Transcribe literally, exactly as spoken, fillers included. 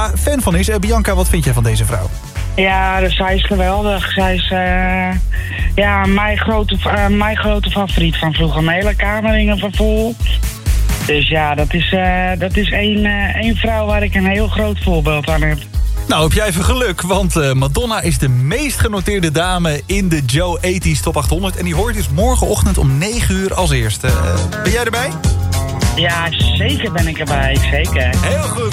Bianca fan van is. Uh, Bianca, wat vind jij van deze vrouw? Ja, dus zij is geweldig. Zij is uh, ja, mijn, grote, uh, mijn grote favoriet van vroeger. Mijn hele kamerringen van vol. Dus ja, dat is, uh, dat is één, uh, één vrouw waar ik een heel groot voorbeeld aan heb. Nou, heb jij even geluk, want uh, Madonna is de meest genoteerde dame in de Joe tachtig Top achthonderd. En die hoort dus morgenochtend om negen uur als eerste. Uh, ben jij erbij? Ja, zeker ben ik erbij. Zeker. Heel goed.